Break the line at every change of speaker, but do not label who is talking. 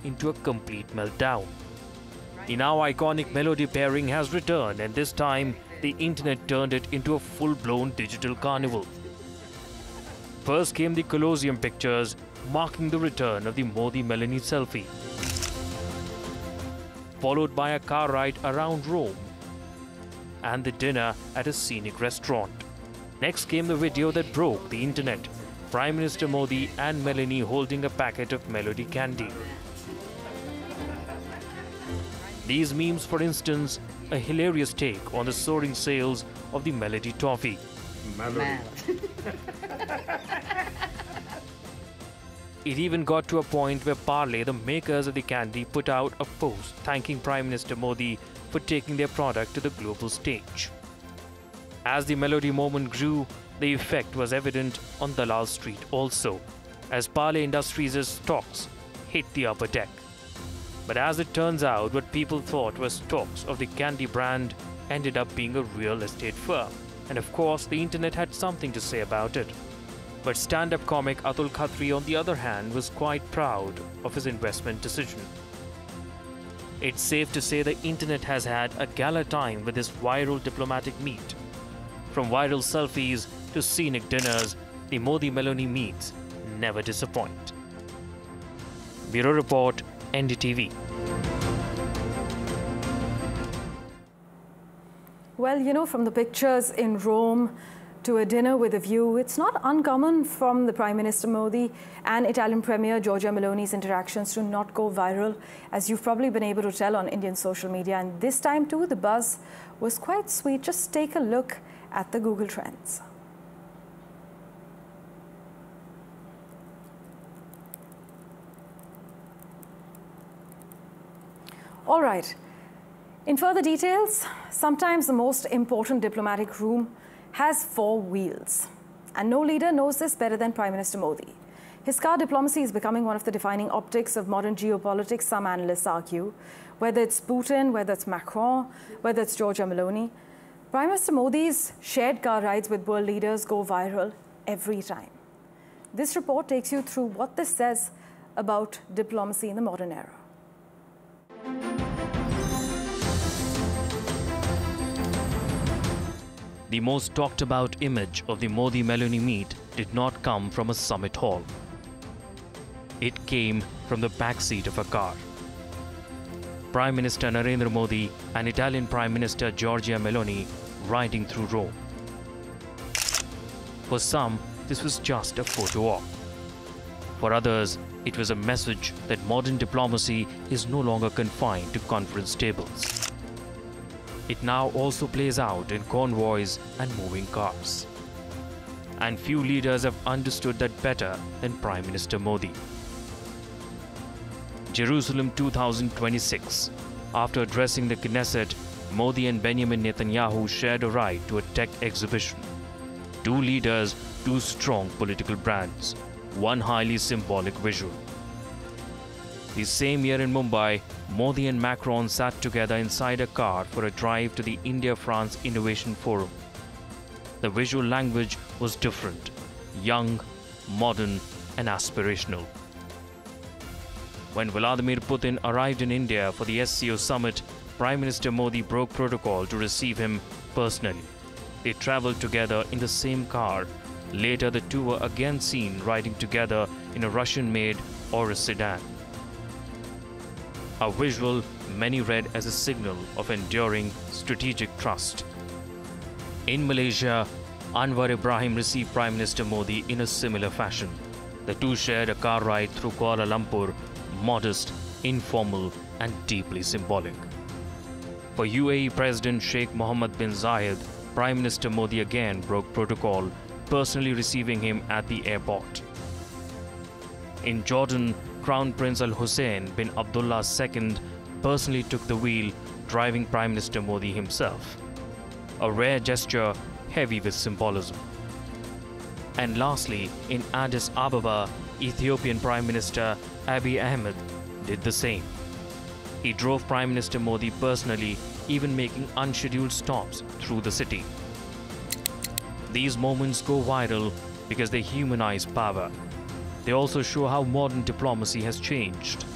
into a complete meltdown. The now iconic melody pairing has returned, and this time the internet turned it into a full-blown digital carnival. First came the Colosseum pictures, marking the return of the Modi-Meloni selfie, followed by a car ride around Rome and the dinner at a scenic restaurant. Next came the video that broke the internet, Prime Minister Modi and Meloni holding a packet of Melody candy. These memes, for instance, a hilarious take on the soaring sales of the Melody toffee. It even got to a point where Parle, the makers of the candy, put out a post thanking Prime Minister Modi for taking their product to the global stage. As the Melody moment grew, the effect was evident on Dalal Street also, as Parle Industries' stocks hit the upper deck. But as it turns out, what people thought were stocks of the candy brand ended up being a real estate firm. And of course, the internet had something to say about it. But stand-up comic Atul Khatri, on the other hand, was quite proud of his investment decision. It's safe to say the internet has had a gala time with this viral diplomatic meet. From viral selfies to scenic dinners, the Modi-Meloni meets never disappoint. Bureau Report, NDTV.
Well, you know, from the pictures in Rome to a dinner with a view, it's not uncommon from the Prime Minister Modi and Italian Premier Giorgia Meloni's interactions to not go viral, as you've probably been able to tell on Indian social media. And this time too, the buzz was quite sweet. Just take a look at the Google Trends. All right. In further details, sometimes the most important diplomatic room has four wheels. And no leader knows this better than Prime Minister Modi. His car diplomacy is becoming one of the defining optics of modern geopolitics, some analysts argue. Whether it's Putin, whether it's Macron, whether it's Giorgia Meloni, Prime Minister Modi's shared car rides with world leaders go viral every time. This report takes you through what this says about diplomacy in the modern era.
The most talked about image of the Modi-Meloni meet did not come from a summit hall. It came from the backseat of a car. Prime Minister Narendra Modi and Italian Prime Minister Giorgia Meloni riding through Rome. For some, this was just a photo op. For others, it was a message that modern diplomacy is no longer confined to conference tables. It now also plays out in convoys and moving cars. And few leaders have understood that better than Prime Minister Modi. Jerusalem 2026. After addressing the Knesset, Modi and Benjamin Netanyahu shared a ride to a tech exhibition. Two leaders, two strong political brands, one highly symbolic visual. The same year in Mumbai, Modi and Macron sat together inside a car for a drive to the India-France Innovation Forum. The visual language was different, young, modern, and aspirational. When Vladimir Putin arrived in India for the SCO summit, Prime Minister Modi broke protocol to receive him personally. They traveled together in the same car. Later, the two were again seen riding together in a Russian-made Urus sedan. A visual many read as a signal of enduring strategic trust. In Malaysia, Anwar Ibrahim received Prime Minister Modi in a similar fashion. The two shared a car ride through Kuala Lumpur, modest, informal, and deeply symbolic. For UAE President Sheikh Mohammed bin Zayed, Prime Minister Modi again broke protocol, personally receiving him at the airport. In Jordan, Crown Prince Al Hussein bin Abdullah II personally took the wheel, driving Prime Minister Modi himself. A rare gesture heavy with symbolism. And lastly, in Addis Ababa, Ethiopian Prime Minister Abiy Ahmed did the same. He drove Prime Minister Modi personally, even making unscheduled stops through the city. These moments go viral because they humanize power. They also show how modern diplomacy has changed.